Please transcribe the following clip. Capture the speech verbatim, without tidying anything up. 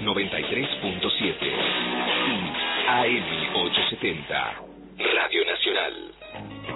noventa y tres punto siete y A M ochocientos setenta, Radio Nacional.